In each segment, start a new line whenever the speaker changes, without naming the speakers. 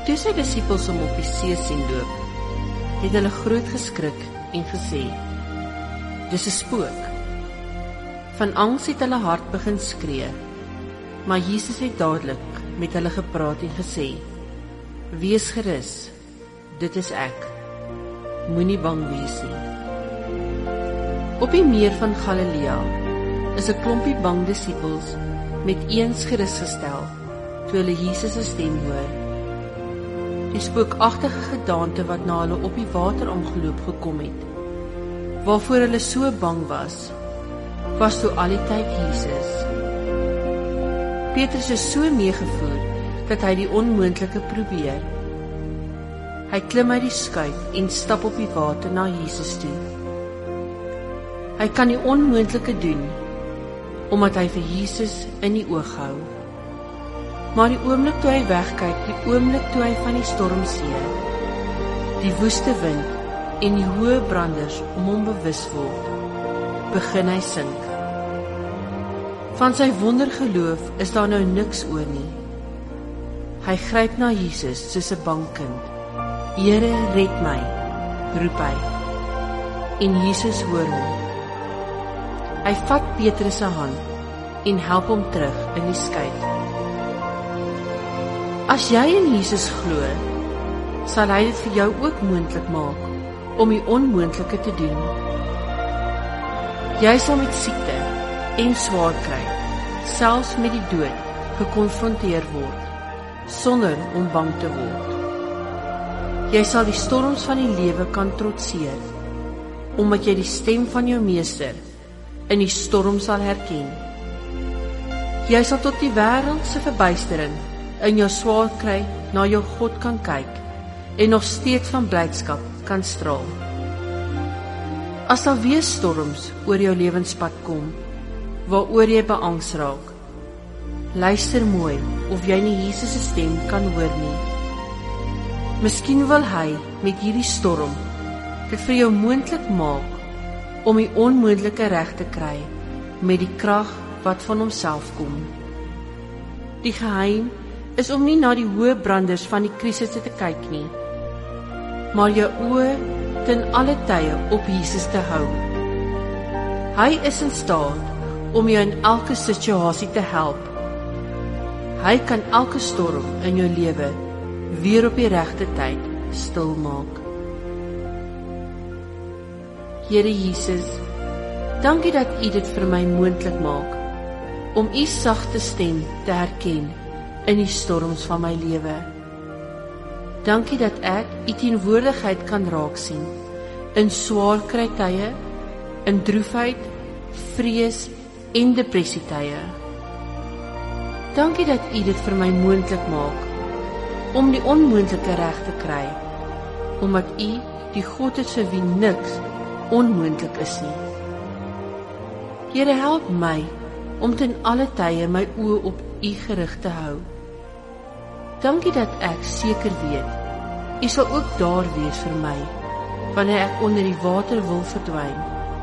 Toe sy disippels hom op die see sien loop, het hulle groot geskrik en gesê, dis 'n spook. Van angs het hulle hart begin skree, maar Jesus het dadelik met hulle gepraat en gesê, wees gerus, dit is ek, moenie bang wees nie. Op die meer van Galilea is 'n klompie bang disippels met eens gerus gestel, toe hulle Jesus se stem hoor. Die spookagtige gedaante wat na hulle op die water omgeloop gekom het, waarvoor hulle so bang was toe al die tyd Jesus. Petrus is so meegevoer, dat hy die onmoontlike probeer. Hy klim uit die skuit en stap op die water na Jesus toe. Hy kan die onmoontlike doen, omdat hy vir Jesus in die oog hou. Maar die oomblik toe hy wegkyk, die oomblik toe hy van die storm sien, die woeste wind en die hoë branders om hom bewus word, begin hy sink. Van sy wondergeloof is daar nou niks oor nie. Hy gryp na Jesus soos 'n bang kind. Here, red my, roep hy. En Jesus hoor hom. Hy vat Petrus se hand en help hom terug in die skuit. As jy in Jesus glo, sal hy dit vir jou ook moontlik maak om die onmoontlike te doen. Jy sal met siekte en swaar kry, selfs met die dood, gekonfronteer word, sonder om bang te word. Jy sal die storms van die lewe kan trotseer, omdat jy die stem van jou meester in die storm sal herken. Jy sal tot die wêreld se verbuistering in jou swaar kry na jou God kan kyk en nog steeds van blydskap kan straal. As daar weer storms oor jou lewenspad kom, waaroor jy beangs raak, luister mooi of jy nie Jesus se stem kan hoor nie. Miskien wil hy met hierdie storm dit vir jou moontlik maak om die onmoontlike reg te kry met die krag wat van homself kom. Die geheim is om nie na die hoë branders van die krisisse te kyk nie, maar jou oë ten alle tye op Jesus te hou. Hy is in staat om jou in elke situasie te help. Hy kan elke storm in jou lewe weer op die regte tyd stil maak. Here Jesus, dankie dat U dit vir my moontlik maak om U sagte stem te herken in die storms van my lewe. Dankie dat ek U teenwoordigheid kan raak sien in swaar kry tye, in droefheid, vrees en depressie tye. Dankie dat U dit vir my moontlik maak om die onmoontlike reg te kry, omdat U die God is vir wie niks onmoontlik is nie. Here, help my om ten alle tye my oë op U gerig te hou. Dankie dat ek seker weet, U sal ook daar wees vir my, wanneer ek onder die water wil verdwyn.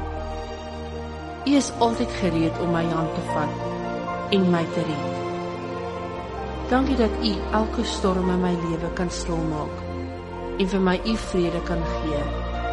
U is altyd gereed om my hand te vat en my te red. Dankie dat U elke storm in my lewe kan stilmaak en vir my U vrede kan gee.